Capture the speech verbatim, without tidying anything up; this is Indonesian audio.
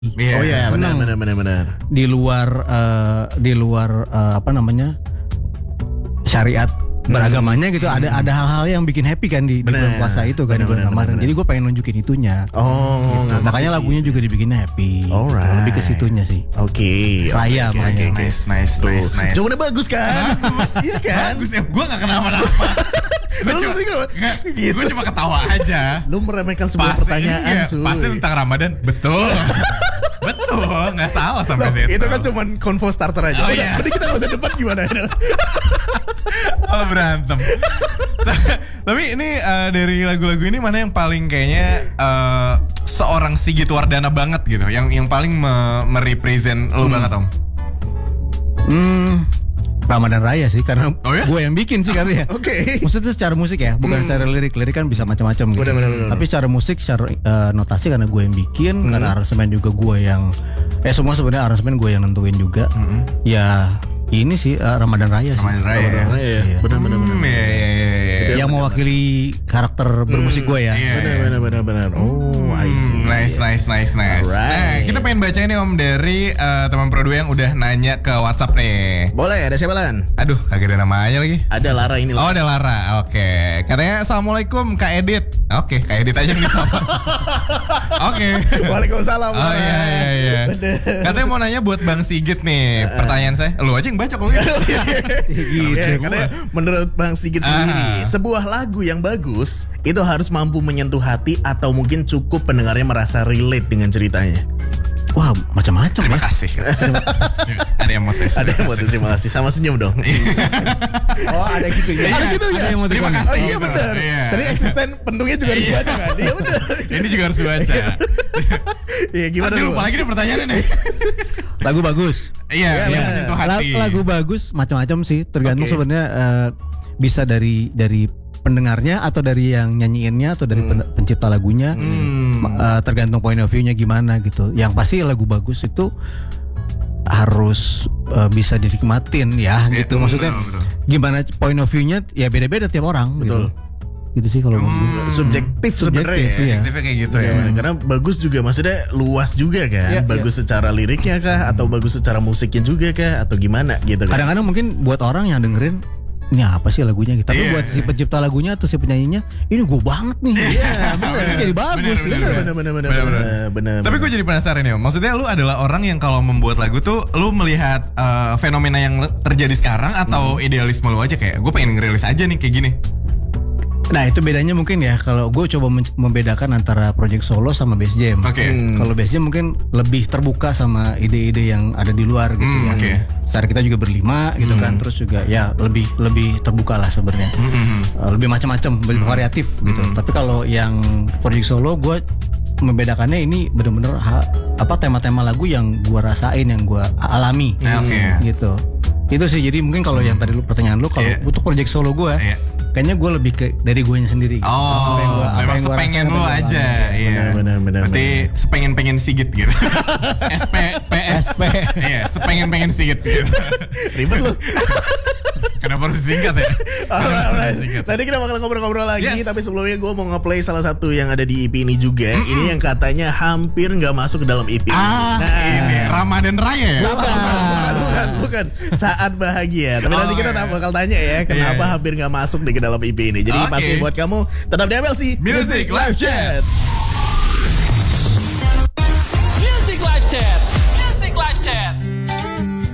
Yeah. Oh iya, benar benar benar benar. Di luar uh, di luar uh, apa namanya? syariat beragamanya gitu, hmm. ada ada hal-hal yang bikin happy kan di, di bulan puasa itu kan, bener, di bulan Ramadan. Jadi gue pengen nunjukin itunya. Oh, gitu. Makanya lagunya juga dibikinnya happy. Alright. Gitu. Lebih ke situnya sih. Oke. Okay. Raya okay, makanya. Okay, nice, nice, nice, nice. Jawabannya bagus kan? Bagus, iya kan? Bagus ya. Gue gak kenapa-napa. Gue cuma, gitu. Gue cuma ketawa aja. Lu meremehkan sebuah pasti, pertanyaan, iya, cuy. Pasti tentang Ramadan. Betul. Betul, nggak salah sampai situ. Itu kan cuma convo starter aja. Oh iya. Berarti kita nggak usah debat gimana? Kalau berantem. Tapi ini uh, dari lagu-lagu ini mana yang paling kayaknya uh, seorang Sigit Wardana banget gitu, yang yang paling me- merepresent lo hmm. banget Om? Hmm. Ramadan Raya sih, karena oh, ya? gue yang bikin sih karena ya. Oke. Okay. Maksudnya secara musik ya, bukan hmm. secara lirik. Lirik kan bisa macam-macam gitu. Bener, bener, bener. Tapi secara musik, secara uh, notasi karena gue yang bikin, hmm. karena aransemen juga gue yang, eh semua sebenarnya aransemen gue yang nentuin juga. Hmm. Ya ini sih uh, Ramadan Raya sih. Ramadan Raya. Ramadan Raya. Iya. Benar-benar. Hmm, iya, iya, iya. Yang mewakili karakter bermusik gue ya. Benar-benar benar-benar. Oh, I see. Nice, nice, nice, nice. Alright. Nah, kita pengen baca ini Om dari uh, teman Pro dua yang udah nanya ke WhatsApp nih. Boleh, ada siapa Lan? Aduh, kagak ada namanya lagi. Ada Lara ini. Oh, ada Lara. Oke. Okay. Katanya Assalamualaikum Kak Edit. Oke, okay, Kak Edit aja nih sama. Oke. Waalaikumsalam. Oh iya iya iya. Katanya mau nanya buat Bang Sigit nih. Pertanyaan saya. Lu aja yang baca kalau gitu. Gitu. Okay, katanya menurut Bang Sigit sendiri, sebuah lagu yang bagus itu harus mampu menyentuh hati atau mungkin cukup pendengarnya merasa relate dengan ceritanya. Wah, macam-macam. Terima ya. kasih. Ada yang mau Ada yang mau terima kasih. Sama senyum dong. Oh, ada gitu ya. Ada gitu ya. Ada yang mau terima kasih. Oh iya benar. Iya. Tadi eksisten pentungnya juga harus baca kan? Iya benar. Ini juga harus baca. Iya gimana Aduh, lu? lupa lagi nih pertanyaannya nih. Lagu bagus. Iya, ya, yang menyentuh hati. Lagu bagus macam-macam sih, tergantung okay. sebenarnya uh, bisa dari dari pendengarnya atau dari yang nyanyiinnya atau dari hmm. pencipta lagunya. Hmm. Uh, tergantung point of view-nya gimana gitu. Yang pasti lagu bagus itu harus uh, bisa dinikmatin ya, ya gitu. Maksudnya betul, betul. Gimana point of view-nya ya beda-beda tiap orang. Betul. Gitu. Gitu sih kalau hmm. subjektif sebenarnya ya. Subjektifnya kayak gitu ya. ya. Karena bagus juga maksudnya luas juga kan. Ya, bagus ya. Secara liriknya kah atau bagus secara musiknya juga kah atau gimana gitu kan. Kadang-kadang mungkin buat orang yang dengerin ini apa sih lagunya gitu. Tapi yeah. buat si pencipta lagunya atau si penyanyinya, ini gue banget nih. Iya, benar. Ini jadi bagus. Benar, benar, benar, benar, benar. Tapi gue jadi penasaran ya. Maksudnya lu adalah orang yang kalau membuat lagu tuh lu melihat uh, fenomena yang terjadi sekarang atau hmm. idealisme lu aja kayak gue pengen ngerilis aja nih kayak gini. Nah itu bedanya mungkin ya, kalau gue coba membedakan antara project solo sama bass jam. Oke. Okay. Hmm. Kalau bass jam mungkin lebih terbuka sama ide-ide yang ada di luar gitu hmm, ya. Okay. Secara kita juga berlima gitu hmm. kan, terus juga ya lebih lebih terbuka lah sebenarnya. Hmm. Uh, lebih macam-macam, lebih hmm. variatif gitu. Hmm. Tapi kalau yang project solo gue membedakannya ini benar-benar ha, apa tema-tema lagu yang gue rasain, yang gue alami. Okay. Gitu. Itu sih, jadi mungkin kalau yang tadi lu pertanyaan lu kalau yeah. untuk project solo gue yeah. kayaknya gue lebih ke dari gue sendiri gitu. Oh, apa yang gua, memang yang sepengen lu aja. Iya. Benar benar. Berarti sepengen-pengen Sigit gitu. S P P S P. Iya, sepengen-pengen Sigit gitu. Ribet lu. Kenapa harus singkat ya? Alright, alright. Nanti kita bakal ngobrol-ngobrol lagi, yes. Tapi sebelumnya gue mau nge-play salah satu yang ada di E P ini juga. Mm-mm. Ini yang katanya hampir nggak masuk ke dalam E P. Ah, nah, ini Ramadan Raya ya? Salah, bukan, bukan, bukan. Saat Bahagia. Tapi oh, nanti kita iya. bakal tanya ya, kenapa yeah. hampir nggak masuk di ke dalam E P ini. Jadi okay. pasti buat kamu tetap di M L C Music Live Chat.